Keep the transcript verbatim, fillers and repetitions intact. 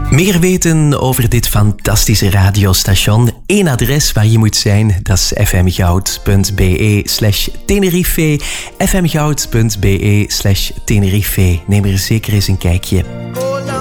Meer weten over dit fantastische radiostation? Eén adres waar je moet zijn, dat is fmgoud.be slash Tenerife. fmgoud.be slash Tenerife. Neem er zeker eens een kijkje.